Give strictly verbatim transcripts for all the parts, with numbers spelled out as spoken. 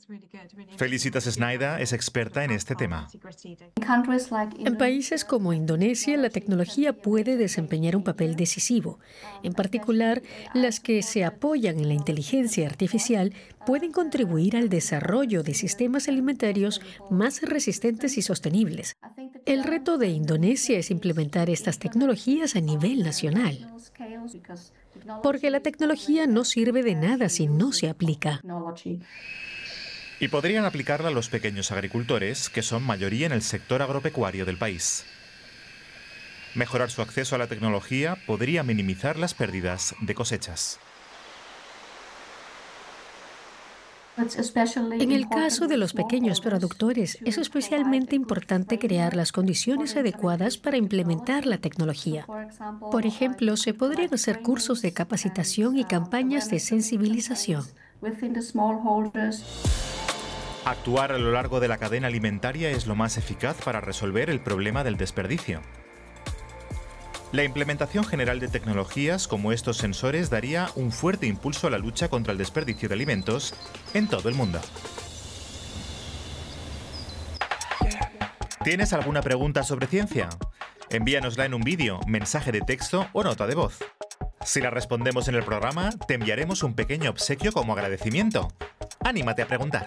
Felicitas Snyder es experta en este tema. En países como Indonesia, la tecnología puede desempeñar un papel decisivo. En particular, las que se apoyan en la inteligencia artificial pueden contribuir al desarrollo de sistemas alimentarios más resistentes y sostenibles. El reto de Indonesia es implementar estas tecnologías a nivel nacional, porque la tecnología no sirve de nada si no se aplica. Y podrían aplicarla a los pequeños agricultores, que son mayoría en el sector agropecuario del país. Mejorar su acceso a la tecnología podría minimizar las pérdidas de cosechas. En el caso de los pequeños productores, es especialmente importante crear las condiciones adecuadas para implementar la tecnología. Por ejemplo, se podrían hacer cursos de capacitación y campañas de sensibilización. Actuar a lo largo de la cadena alimentaria es lo más eficaz para resolver el problema del desperdicio. La implementación general de tecnologías como estos sensores daría un fuerte impulso a la lucha contra el desperdicio de alimentos en todo el mundo. ¿Tienes alguna pregunta sobre ciencia? Envíanosla en un vídeo, mensaje de texto o nota de voz. Si la respondemos en el programa, te enviaremos un pequeño obsequio como agradecimiento. ¡Anímate a preguntar!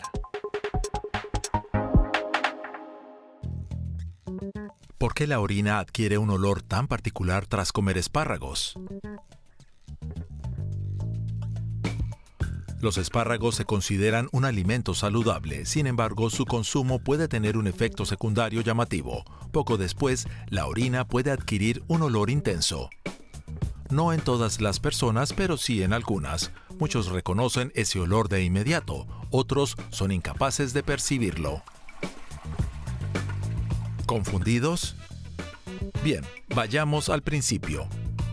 ¿Por qué la orina adquiere un olor tan particular tras comer espárragos? Los espárragos se consideran un alimento saludable, sin embargo, su consumo puede tener un efecto secundario llamativo. Poco después, la orina puede adquirir un olor intenso. No en todas las personas, pero sí en algunas. Muchos reconocen ese olor de inmediato, otros son incapaces de percibirlo. ¿Confundidos? Bien, vayamos al principio.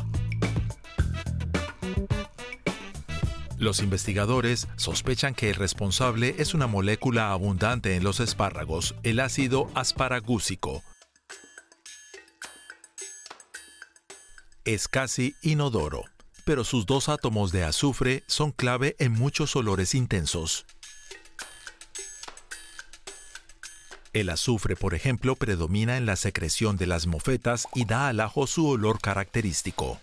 Los investigadores sospechan que el responsable es una molécula abundante en los espárragos, el ácido asparagúsico. Es casi inodoro, pero sus dos átomos de azufre son clave en muchos olores intensos. El azufre, por ejemplo, predomina en la secreción de las mofetas y da al ajo su olor característico.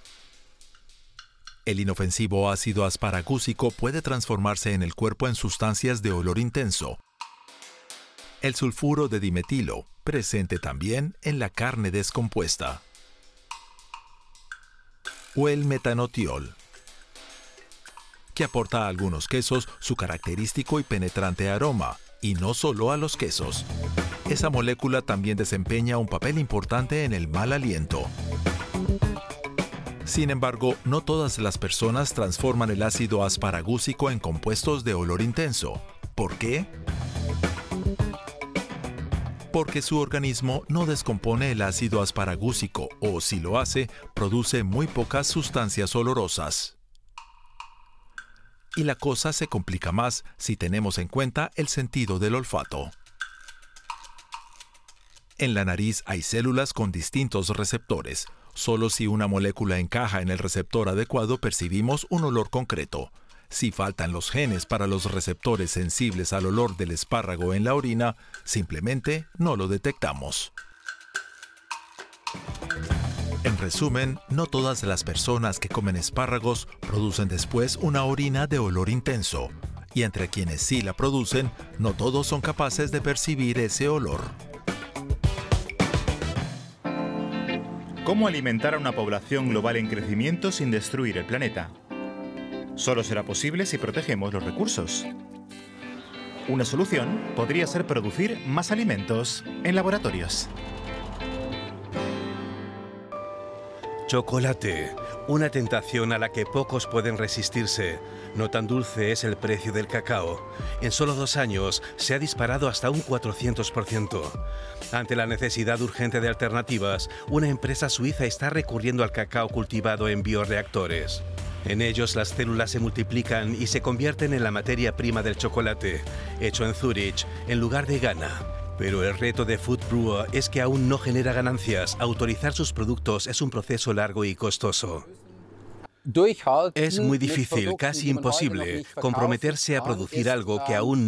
El inofensivo ácido asparagúsico puede transformarse en el cuerpo en sustancias de olor intenso. El sulfuro de dimetilo, presente también en la carne descompuesta. O el metanotiol, que aporta a algunos quesos su característico y penetrante aroma, y no solo a los quesos. Esa molécula también desempeña un papel importante en el mal aliento. Sin embargo, no todas las personas transforman el ácido asparagúsico en compuestos de olor intenso. ¿Por qué? Porque su organismo no descompone el ácido asparagúsico, o si lo hace, produce muy pocas sustancias olorosas. Y la cosa se complica más si tenemos en cuenta el sentido del olfato. En la nariz hay células con distintos receptores. Solo si una molécula encaja en el receptor adecuado percibimos un olor concreto. Si faltan los genes para los receptores sensibles al olor del espárrago en la orina, simplemente no lo detectamos. En resumen, no todas las personas que comen espárragos producen después una orina de olor intenso, y entre quienes sí la producen, no todos son capaces de percibir ese olor. ¿Cómo alimentar a una población global en crecimiento sin destruir el planeta? Solo será posible si protegemos los recursos. Una solución podría ser producir más alimentos en laboratorios. Chocolate, una tentación a la que pocos pueden resistirse. No tan dulce es el precio del cacao. En solo dos años se ha disparado hasta un cuatrocientos por ciento. Ante la necesidad urgente de alternativas, una empresa suiza está recurriendo al cacao cultivado en bioreactores. En ellos las células se multiplican y se convierten en la materia prima del chocolate, hecho en Zúrich, en lugar de Ghana. Pero el reto de Food Brewer es que aún no genera ganancias. Autorizar sus productos es un proceso largo y costoso. Es muy difícil, casi imposible, comprometerse a producir algo que aún